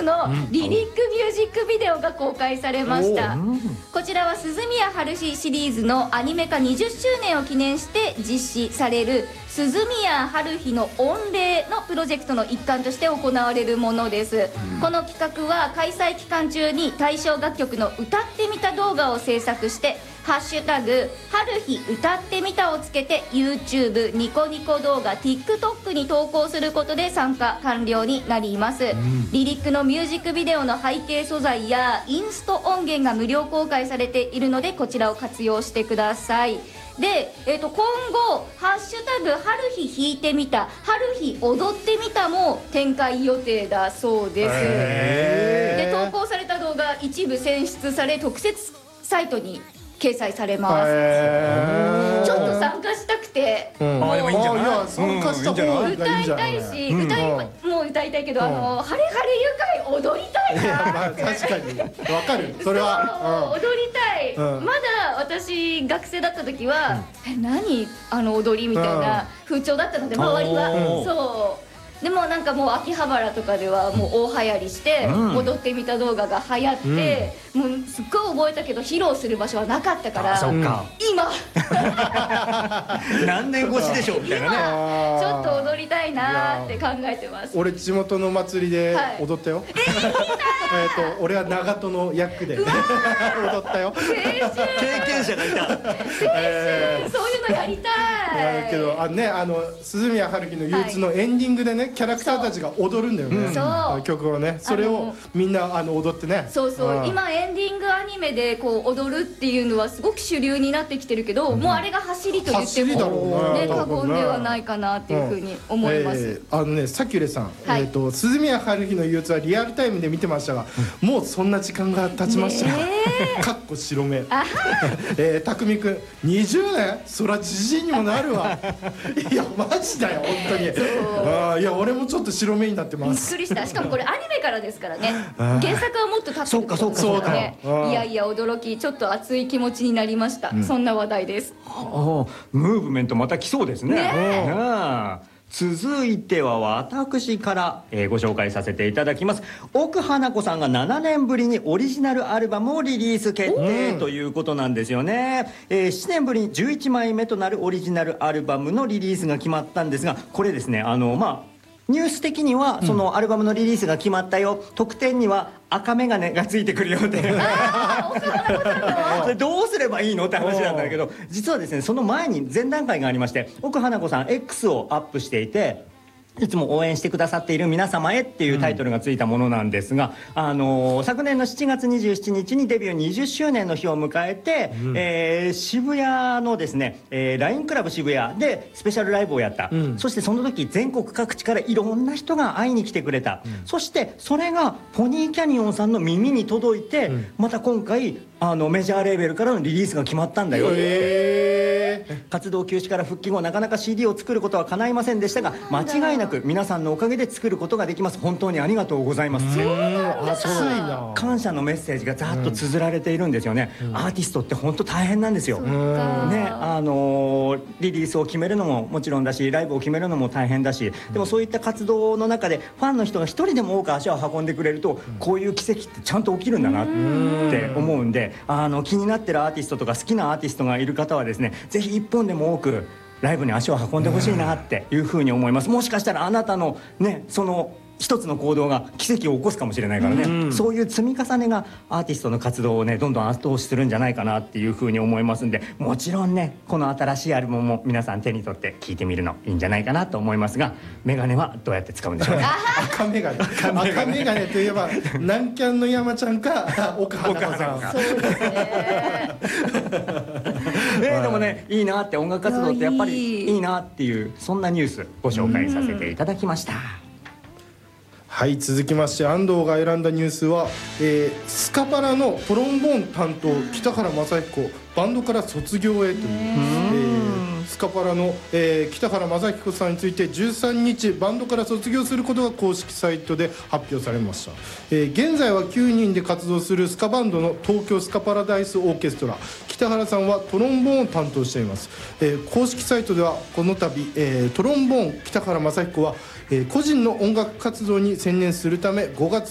のリリックミュージックビデオが公開されました。こちらは鈴宮春日シリーズのアニメ化20周年を記念して実施される鈴宮春日の御礼のプロジェクトの一環として行われるものです。この企画は開催期間中に対象楽曲の歌ってみた動画を制作してハッシュタグ春日歌ってみたをつけて YouTube、ニコニコ動画、TikTok に投稿することで参加完了になります。リリックのミュージックビデオの背景素材やインスト音源が無料公開されているのでこちらを活用してください。で、今後「ハッシュタグ春日弾いてみた」「春日踊ってみた」も展開予定だそうです。で投稿された動画一部選出され特設サイトに掲載されます。ちょっと参加したくて、 でもいいんじゃない？参加した方がいいんじゃない？ 歌いたいし、もう歌いたいけど、ハレハレ愉快踊りたいな。 確かにわかる。それは踊りたい。まだ私学生だった時は何踊りみたいな風潮だったので周りはそう。でもなんかもう秋葉原とかではもう大流行りして踊ってみた動画が流行ってもうすっごい覚えたけど披露する場所はなかったから今何年越しでしょうみたいなね。 ちょっと踊りたいなって考えてます。 俺地元の祭りで踊ったよ。俺は長門の役で踊ったよ。 経験者がいた。 そういうのやりたい。 けど鈴宮春日の憂鬱のエンディングでねキャラクターたちが踊るんだよね。曲をねそれをみんな踊ってね。 そうそう今エンディングアニメでこう踊るっていうのはすごく主流になってきてるけどもうあれが走りと言ってもね過言ではないかなっていうふうに思います。 サキュレさん鈴宮春日の憂鬱はリアルタイムで見てましたがもうそんな時間が経ちました。かっこ白目。たくみくん20年そらじじいにもなるわ。いやマジだよ本当に。いや俺もちょっと白目になってます。 びっくりした。しかもこれアニメからですからね。原作はもっと経ってるってことですからね。いやいや驚きちょっと熱い気持ちになりました。そんな話題です。 ムーブメントまた来そうですね。続いては私からご紹介させていただきます。奥花子さんが7年ぶりにオリジナルアルバムをリリース決定ということなんですよね。7年ぶりに11枚目となるオリジナルアルバムのリリースが決まったんですがこれですねニュース的にはそのアルバムのリリースが決まったよ特典には赤眼鏡がついてくるよってどうすればいいのって話なんだけど実はですねその前に前段階がありまして奥花子さん X をアップしていていつも応援してくださっている皆様へっていうタイトルがついたものなんですが、昨年の7月27日にデビュー20周年の日を迎えて、渋谷のですね、LINE クラブ渋谷でスペシャルライブをやった、そしてその時全国各地からいろんな人が会いに来てくれた、そしてそれがポニーキャニオンさんの耳に届いて、また今回メジャーレーベルからのリリースが決まったんだよ。活動休止から復帰後なかなか CD を作ることは叶いませんでしたが間違いなく皆さんのおかげで作ることができます。本当にありがとうございます。感謝のメッセージがざっと綴られているんですよね。アーティストって本当大変なんですよ。ね、リリースを決めるのももちろんだしライブを決めるのも大変だしでもそういった活動の中でファンの人が一人でも多く足を運んでくれるとこういう奇跡ってちゃんと起きるんだなって思うんで気になってるアーティストとか好きなアーティストがいる方はですねぜひ一本でも多くライブに足を運んでほしいなっていうふうに思います。もしかしたらあなたのねその一つの行動が奇跡を起こすかもしれないからね、そういう積み重ねがアーティストの活動をねどんどん後押しするんじゃないかなっていうふうに思いますんでもちろんねこの新しいアルバムも皆さん手に取って聴いてみるのいいんじゃないかなと思いますがメガネはどうやって使うんでしょうね。 赤メガネといえば南キャンの山ちゃんか岡花子さん。 そうですねでもねいいなって音楽活動ってやっぱりいいなっていうそんなニュースご紹介させていただきました。 はい続きまして安藤が選んだニュースは、スカパラのトロンボーン担当北原雅彦バンドから卒業へという、スカパラの、北原雅彦さんについて13日バンドから卒業することが公式サイトで発表されました。現在は9人で活動するスカバンドの東京スカパラダイスオーケストラ北原さんはトロンボーンを担当しています。公式サイトではこの度、トロンボーン北原雅彦は個人の音楽活動に専念するため5月